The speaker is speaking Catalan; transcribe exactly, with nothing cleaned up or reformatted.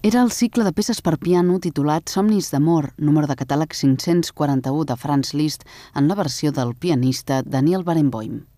Era el cicle de peces per piano titulat Somnis d'amor, número de catàleg cinc-cents quaranta-u de Franz Liszt, en la versió del pianista Daniel Barenboim.